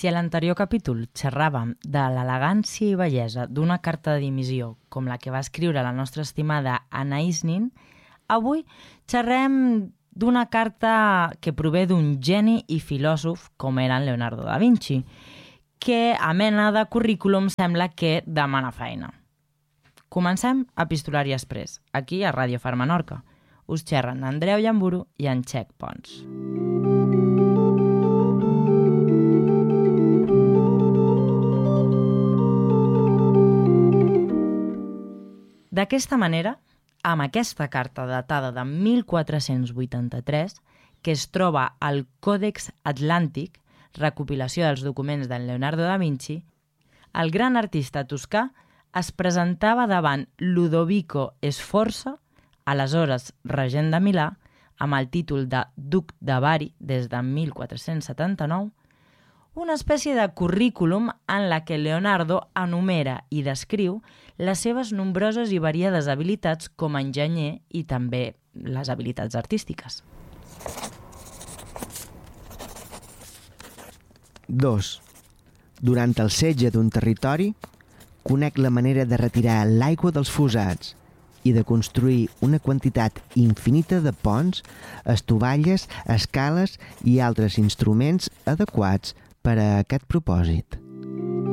Si a l'anterior capítol xerràvem de l'elegància i bellesa d'una carta de dimissió com la que va escriure la nostra estimada Anna Isnin, avui xerrem d'una carta que prové d'un geni i filòsof com era en Leonardo da Vinci, que a mena de currículum sembla que demana feina. Comencem a Epistolari Express, aquí a Ràdio Far Menorca. Us xerren Andreu Llamburu i en Txec Pons. D'aquesta manera, amb aquesta carta datada de 1483, que es troba al Còdex Atlàntic, recopilació dels documents d'en Leonardo da Vinci, el gran artista toscà es presentava davant Ludovico Sforza, aleshores regent de Milà, amb el títol de Duc de Bari des de 1479, una espècie de currículum en la que Leonardo enumera i descriu les seves nombroses i variades habilitats com a enginyer i també les habilitats artístiques. 2. Durant el setge d'un territori, conec la manera de retirar l'aigua dels fossats i de construir una quantitat infinita de ponts, estovalles, escales i altres instruments adequats per a aquest propòsit.